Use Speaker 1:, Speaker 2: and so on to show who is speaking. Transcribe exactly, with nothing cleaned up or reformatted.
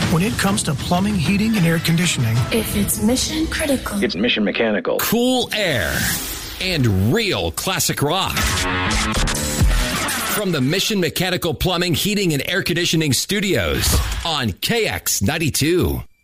Speaker 1: When it comes to plumbing, heating, and air conditioning,
Speaker 2: if it's mission critical,
Speaker 3: it's Mission Mechanical.
Speaker 4: Cool air and real classic rock. From the Mission Mechanical Plumbing, Heating, and Air Conditioning Studios on K X ninety-two.